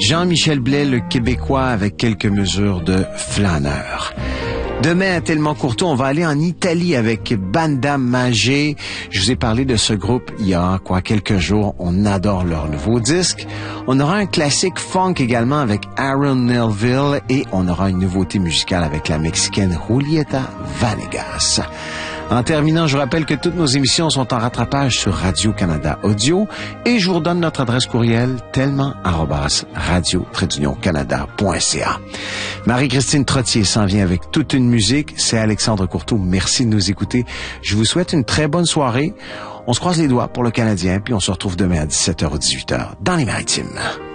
Jean-Michel Blais, le Québécois, avec quelques mesures de flâneur. Demain, à Tellement Courtois, on va aller en Italie avec Banda Magé. Je vous ai parlé de ce groupe il y a quelques jours. On adore leur nouveau disque. On aura un classique funk également avec Aaron Neville et on aura une nouveauté musicale avec la Mexicaine Julieta Vanegas. En terminant, je vous rappelle que toutes nos émissions sont en rattrapage sur Radio-Canada Audio et je vous redonne notre adresse courriel tellement@radio-canada.ca. Marie-Christine Trottier s'en vient avec toute une musique. C'est Alexandre Courteau. Merci de nous écouter. Je vous souhaite une très bonne soirée. On se croise les doigts pour le Canadien puis on se retrouve demain à 17h ou 18h dans les Maritimes.